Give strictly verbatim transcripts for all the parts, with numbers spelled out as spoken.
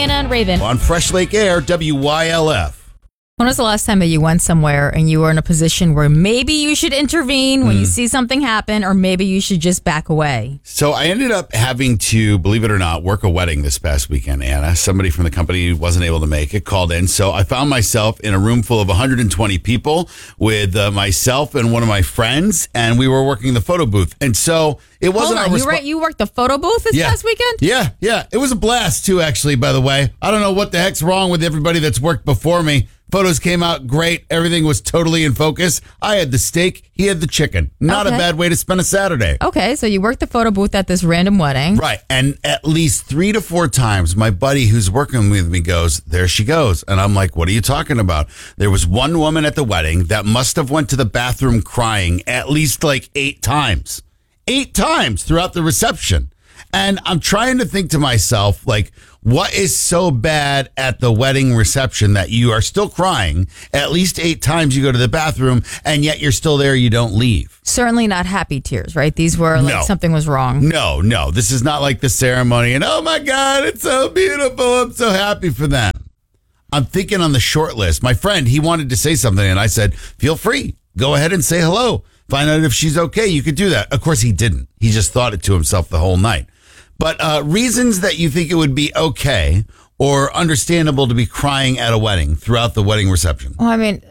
Anna and Raven. On Fresh Lake Air, W Y L F. When was the last time that you went somewhere and you were in a position where maybe you should intervene when mm. you see something happen, or maybe you should just back away? So I ended up having to, believe it or not, work a wedding this past weekend, Anna. Somebody from the company wasn't able to make it, called in. So I found myself in a room full of one hundred twenty people with uh, myself and one of my friends, and we were working the photo booth. And so it wasn't Hold on, our you, resp- right, you worked the photo booth this yeah. past weekend? Yeah, yeah. It was a blast, too, actually, by the way. I don't know what the heck's wrong with everybody that's worked before me. Photos came out great. Everything was totally in focus. I had the steak. He had the chicken. Not okay. a bad way to spend a Saturday. Okay, so you worked the photo booth at this random wedding. Right. And at least three to four times, my buddy who's working with me goes, there she goes. And I'm like, what are you talking about? There was one woman at the wedding that must have went to the bathroom crying at least like eight times. Eight times throughout the reception. And I'm trying to think to myself, like, what is so bad at the wedding reception that you are still crying at least eight times you go to the bathroom and yet you're still there, you don't leave? Certainly not happy tears, right? These were like no. something was wrong. No, no. This is not like the ceremony and, oh my God, it's so beautiful. I'm so happy for them. I'm thinking on the short list. My friend, he wanted to say something and I said, feel free. Go ahead and say hello. Find out if she's okay. You could do that. Of course, he didn't. He just thought it to himself the whole night. But uh, reasons that you think it would be okay or understandable to be crying at a wedding throughout the wedding reception? Well, I mean,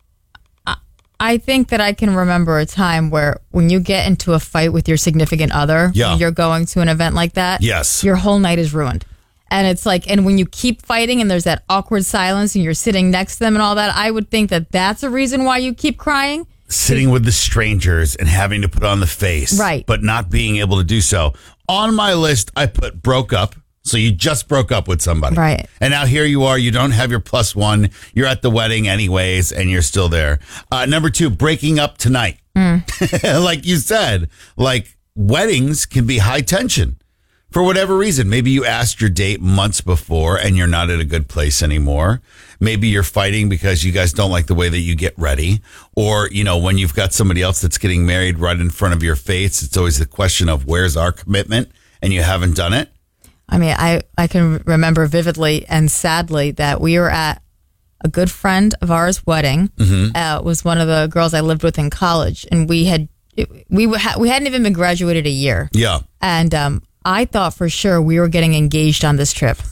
I, I think that I can remember a time where when you get into a fight with your significant other, yeah. when you're going to an event like that, yes. your whole night is ruined. And it's like, and when you keep fighting and there's that awkward silence and you're sitting next to them and all that, I would think that that's a reason why you keep crying. Sitting with the strangers and having to put on the face, right, but not being able to do so. On my list, I put broke up. So you just broke up with somebody. Right. And now here you are. You don't have your plus one. You're at the wedding anyways, and you're still there. Uh, number two, breaking up tonight. Mm. Like you said, like weddings can be high tension. For whatever reason, maybe you asked your date months before and you're not at a good place anymore. Maybe you're fighting because you guys don't like the way that you get ready. Or, you know, when you've got somebody else that's getting married right in front of your face, it's always the question of where's our commitment and you haven't done it. I mean, I, I can remember vividly and sadly that we were at a good friend of ours' wedding. Mm-hmm. Uh, it was one of the girls I lived with in college. And we had, we, we hadn't even been graduated a year. Yeah. And, um, I thought for sure we were getting engaged on this trip.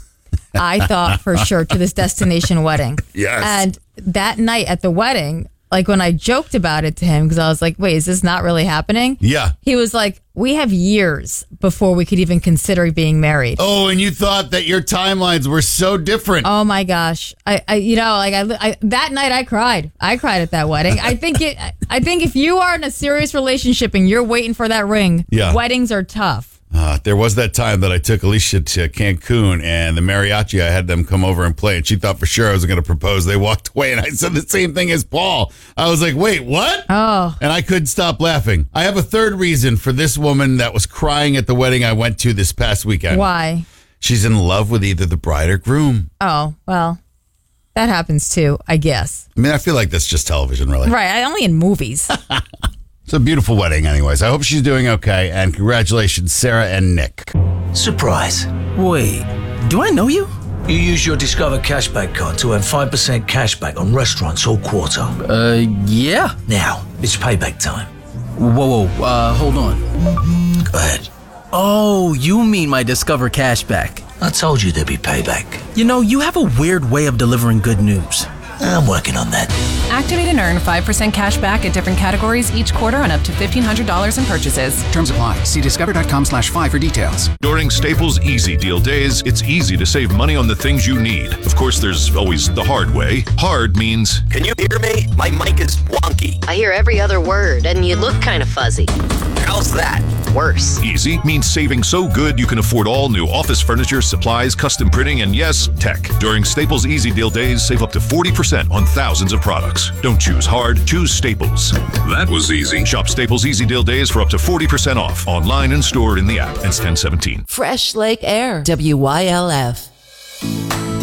I thought for sure to this destination wedding. Yes. And that night at the wedding, like when I joked about it to him, because I was like, wait, is this not really happening? Yeah. He was like, we have years before we could even consider being married. Oh, and you thought that your timelines were so different. Oh my gosh. I, I you know, like I, I that night I cried. I cried at that wedding. I think it, I think if you are in a serious relationship and you're waiting for that ring, yeah. weddings are tough. Uh, there was that time that I took Alicia to Cancun and the mariachi, I had them come over and play and she thought for sure I was going to propose. They walked away and I said the same thing as Paul. I was like, wait, what? Oh. And I couldn't stop laughing. I have a third reason for this woman that was crying at the wedding I went to this past weekend. Why? She's in love with either the bride or groom. Oh, well, that happens too, I guess. I mean, I feel like that's just television, really. Right. I only in movies. It's a beautiful wedding anyways. I hope she's doing okay. And congratulations, Sarah and Nick. Surprise. Wait, do I know you? You use your Discover Cashback card to earn five percent cashback on restaurants all quarter. Uh, yeah. Now, it's payback time. Whoa, whoa, uh, hold on. Go ahead. Oh, you mean my Discover Cashback. I told you there'd be payback. You know, you have a weird way of delivering good news. I'm working on that. Activate and earn five percent cash back at different categories each quarter on up to fifteen hundred dollars in purchases. Terms apply. See discover.com slash five for details. During Staples Easy Deal Days, it's easy to save money on the things you need. Of course, there's always the hard way. Hard means... Can you hear me? My mic is wonky. I hear every other word, and you look kind of fuzzy. How's that? Worse. Easy means saving so good you can afford all new office furniture, supplies, custom printing, and yes, tech. During Staples Easy Deal Days, save up to forty percent on thousands of products. Don't choose hard, choose Staples. That was easy. Shop Staples Easy Deal Days for up to forty percent off, online and stored in the app. It's ten seventeen. Fresh Lake Air, W Y L F.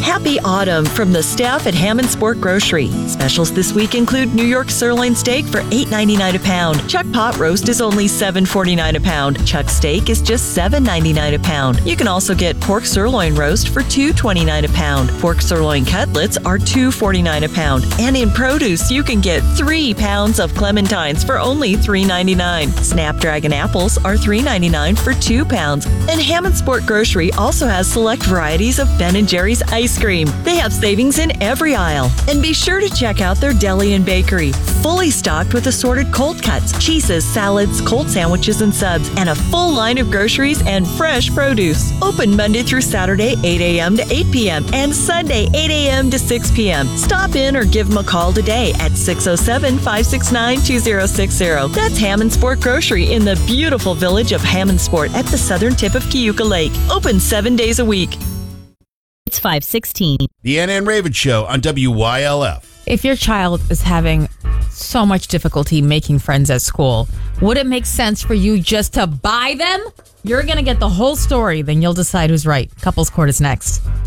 Happy autumn from the staff at Hammond Sport Grocery. Specials this week include New York sirloin steak for eight ninety-nine a pound. Chuck pot roast is only seven forty-nine a pound. Chuck steak is just seven ninety-nine a pound. You can also get pork sirloin roast for two twenty-nine a pound. Pork sirloin cutlets are two forty-nine a pound. And in produce, you can get three pounds of clementines for only three ninety-nine. Snapdragon apples are three ninety-nine for two pounds. And Hammond Sport Grocery also has select varieties of Ben and Jerry's ice cream. They have savings in every aisle. And be sure to check out their deli and bakery. Fully stocked with assorted cold cuts, cheeses, salads, cold sandwiches, and subs, and a full line of groceries and fresh produce. Open Monday through Saturday, eight a.m. to eight p.m. and Sunday, eight a.m. to six p.m. Stop in or give them a call today at six oh seven, five six nine, two oh six oh. That's Hammond Sport Grocery in the beautiful village of Hammond Sport at the southern tip of Cayuga Lake. Open seven days a week. It's five sixteen. The Anna and Raven Show on W Y L F. If your child is having so much difficulty making friends at school, would it make sense for you just to buy them? You're going to get the whole story, then you'll decide who's right. Couples Court is next.